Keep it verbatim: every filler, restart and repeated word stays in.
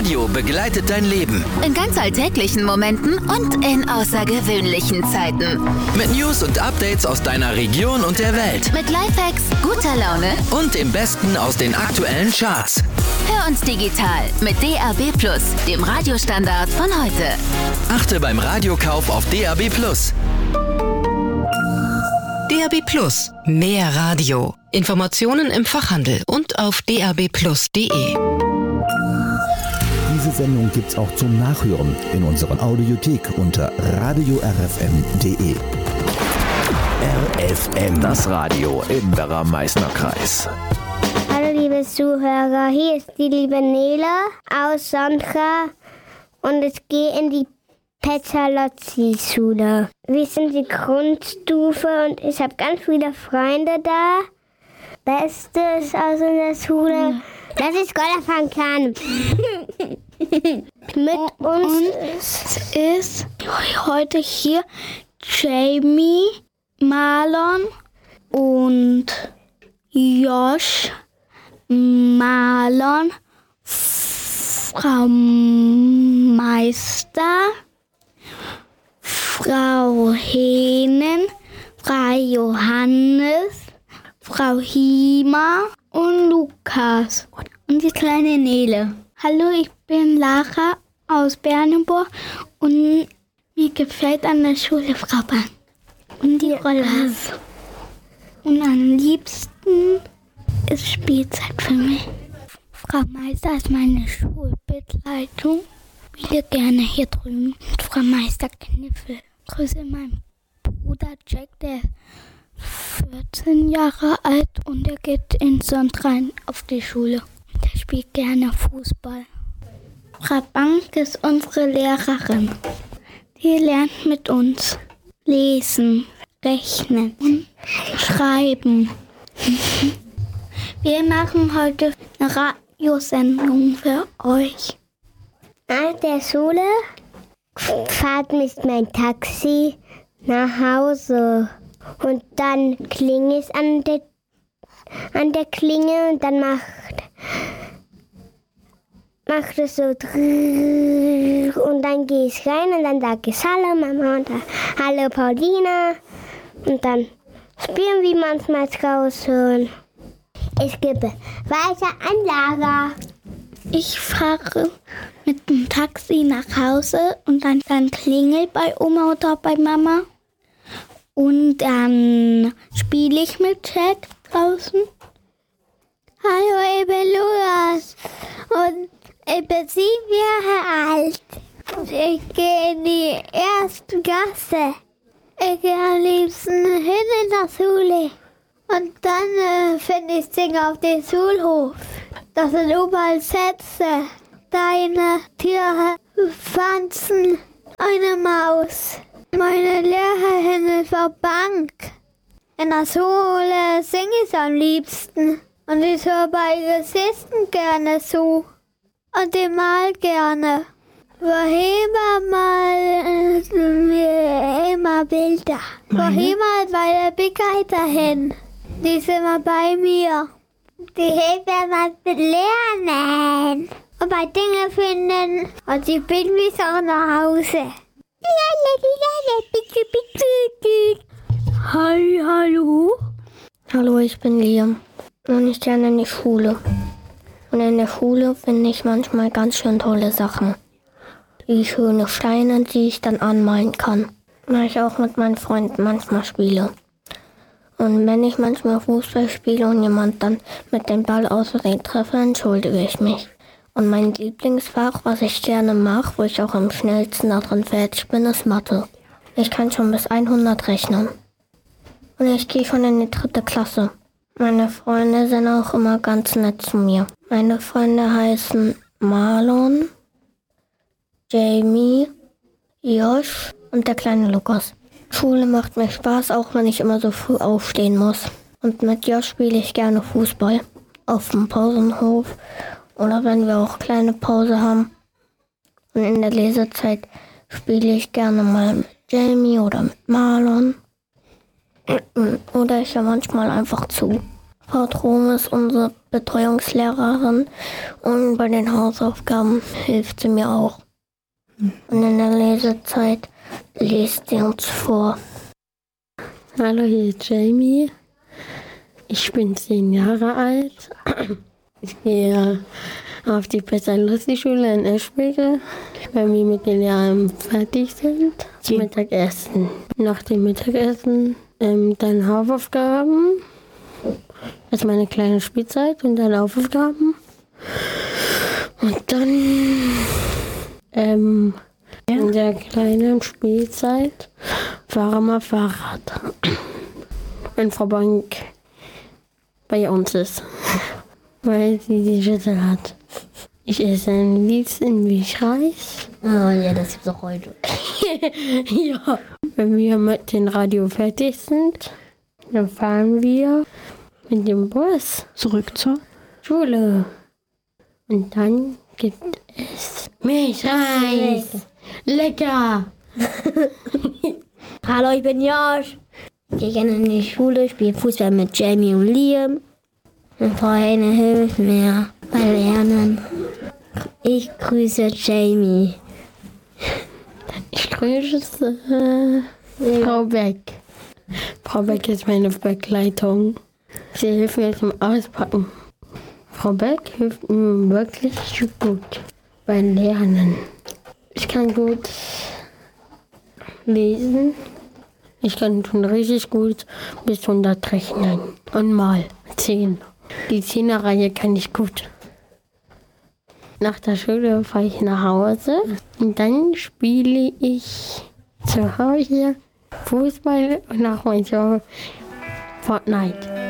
Radio begleitet dein Leben. In ganz alltäglichen Momenten und in außergewöhnlichen Zeiten. Mit News und Updates aus deiner Region und der Welt. Mit Lifehacks, guter Laune und dem Besten aus den aktuellen Charts. Hör uns digital mit D A B plus, dem Radiostandard von heute. Achte beim Radiokauf auf D A B plus. D A B plus. Mehr Radio. Informationen im Fachhandel und auf d a b plus punkt d e. Diese Sendung gibt's auch zum Nachhören in unserer Audiothek unter radio r f m punkt d e. R F M, das Radio im Werra-Meißner-Kreis. Hallo liebe Zuhörer, hier ist die liebe Nela aus Sondra und ich gehe in die Pestalozzi-Schule. Wir sind die Grundstufe und ich habe ganz viele Freunde da. Bestes aus unserer Schule, dass ich Golf fahren kann. Mit uns ist heute hier Jamie, Marlon und Josh, Marlon, Frau Meister, Frau Henen, Frau Johannes, Frau Hima und Lukas und die kleine Nele. Hallo, ich bin Lara aus Bernenburg und mir gefällt an der Schule Frau Bahn und die Rollers. Und am liebsten ist Spielzeit für mich. Frau Meister ist meine Schulbegleitung. Ich spiele gerne hier drüben mit Frau Meister Kniffel. Grüße meinen Bruder Jack, der ist vierzehn Jahre alt und er geht in Sondrein auf die Schule. Der spielt gerne Fußball. Frau Bank ist unsere Lehrerin. Die lernt mit uns lesen, rechnen und schreiben. Wir machen heute eine Radiosendung für euch. Nach der Schule fährt mich mein Taxi nach Hause. Und dann klingelt es an der, an der Klingel und dann macht, macht es so drrrr, und dann gehe ich rein und dann sage ich Hallo Mama und dann Hallo Paulina und dann spielen wir manchmal draußen. Ich gebe weiter an Lara. Ich fahre mit dem Taxi nach Hause und dann, dann klingelt bei Oma oder bei Mama. Und dann spiele ich mit Jack draußen. Hallo, ich bin Lukas und ich bin sieben Jahre alt. Ich gehe in die erste Klasse. Ich gehe am liebsten hin in der Schule. Und dann äh, finde ich Dinge auf dem Schulhof. Das sind überall Sätze. Deine Tiere, Pflanzen, eine Maus. Meine Lehrerin ist auf Bank. In der Schule singe ich am liebsten. Und ich höre bei Gesichten gerne zu. Und ich mal gerne. Wohin mal mir immer Bilder. Wohin mal bei der Begleiter hin. Die sind immer bei mir. Die helfen mal mit Lernen. Und bei Dinge finden. Und ich bin bis auch nach Hause. Hi, hallo. Hallo, ich bin Liam und ich gehe in die Schule. Und in der Schule finde ich manchmal ganz schön tolle Sachen. Wie schöne Steine, die ich dann anmalen kann. Weil ich auch mit meinen Freunden manchmal spiele. Und wenn ich manchmal Fußball spiele und jemand dann mit dem Ball aus Versehen treffe, entschuldige ich mich. Und mein Lieblingsfach, was ich gerne mache, wo ich auch am schnellsten daran fertig bin, ist Mathe. Ich kann schon bis hundert rechnen. Und ich gehe schon in die dritte Klasse. Meine Freunde sind auch immer ganz nett zu mir. Meine Freunde heißen Marlon, Jamie, Josh und der kleine Lukas. Schule macht mir Spaß, auch wenn ich immer so früh aufstehen muss. Und mit Josh spiele ich gerne Fußball auf dem Pausenhof. Oder wenn wir auch kleine Pause haben. Und in der Lesezeit spiele ich gerne mal mit Jamie oder mit Marlon. Oder ich höre manchmal einfach zu. Frau Trom ist unsere Betreuungslehrerin und bei den Hausaufgaben hilft sie mir auch. Und in der Lesezeit liest sie uns vor. Hallo, hier ist Jamie. Ich bin zehn Jahre alt. Ich gehe auf die Pestalozzi-Schule in Eschwege, wenn wir mit den Jahren fertig sind. Zum Mittagessen. Nach dem Mittagessen ähm, dann Hausaufgaben. Das ist meine kleine Spielzeit und dann Hausaufgaben. Und dann ähm, ja. in der kleinen Spielzeit fahre mal Fahrrad. Wenn Frau Bank bei uns ist, weil sie die Schüssel hat. Ich esse am liebsten Milchreis. Oh ja, das gibt's auch heute. Ja. Wenn wir mit dem Radio fertig sind, dann fahren wir mit dem Bus zurück zur Schule. Und dann gibt es Milchreis. Lecker. Hallo, ich bin Josh. Ich gehe in die Schule, spiele Fußball mit Jamie und Liam. Und Frau Heine hilft mir beim Lernen. Ich grüße Jamie. Ich grüße äh, Frau Beck. Frau Beck ist meine Begleitung. Sie hilft mir zum Auspacken. Frau Beck hilft mir wirklich gut beim Lernen. Ich kann gut lesen. Ich kann schon richtig gut bis hundert rechnen. Und mal zehn. Die Zehnerreihe kann ich gut. Nach der Schule fahre ich nach Hause und dann spiele ich zu Hause Fußball und nach manchmal Fortnite.